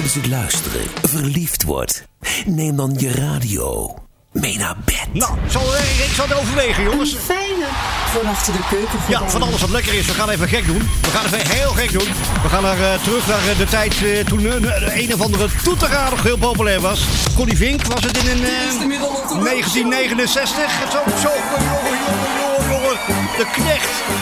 tijdens het luisteren verliefd wordt, neem dan je radio mee naar bed. Nou, ik zal het overwegen, jongens. Een fijne voor achter de keuken. Ja, van alles wat lekker is. We gaan even gek doen. We gaan even heel gek doen. We gaan terug naar de tijd toen een of andere toeteraar nog heel populair was. Connie Vink was het in 1969. Zo, jongen. De Knecht.